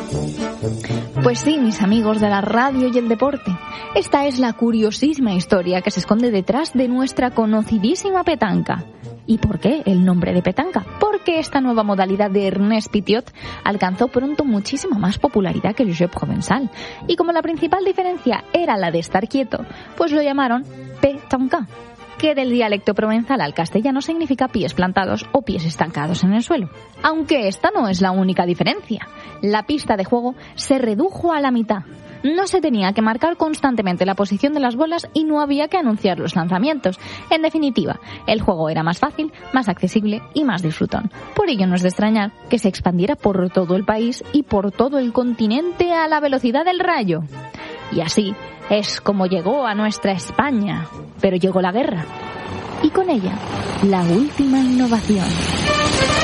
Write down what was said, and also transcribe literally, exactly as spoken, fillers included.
Pues sí, mis amigos de la radio y el deporte, esta es la curiosísima historia que se esconde detrás de nuestra conocidísima petanca. ¿Y por qué el nombre de petanca? Porque esta nueva modalidad de Ernest Pittiot alcanzó pronto muchísima más popularidad que el jeu provençal. Y como la principal diferencia era la de estar quieto, pues lo llamaron petanca, que del dialecto provenzal al castellano significa pies plantados o pies estancados en el suelo. Aunque esta no es la única diferencia. La pista de juego se redujo a la mitad. No se tenía que marcar constantemente la posición de las bolas y no había que anunciar los lanzamientos. En definitiva, el juego era más fácil, más accesible y más disfrutón. Por ello no es de extrañar que se expandiera por todo el país y por todo el continente a la velocidad del rayo. Y así es como llegó a nuestra España. Pero llegó la guerra. Y con ella, la última innovación.